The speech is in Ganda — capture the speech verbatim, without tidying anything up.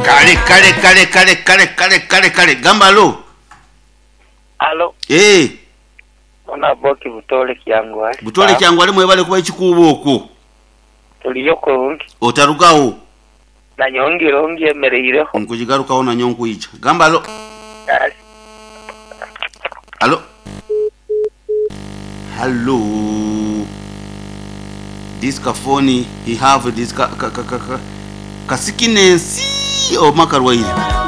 Kale kale kale kale kale kale kale kale gamba lo. Alo. Eh. Ona boki butole kyangwa. Butole kyangwa ali mwebale kuba ekikubo okwo. Tuliyoko. Otarugawo. Na nyongi rongi emereireho. Nkujigarukaho na nyonku icha. Gamba lo. Yes. Alo. Hello. This phone he have this ka ka ka ka kasikinensi o makarwaire.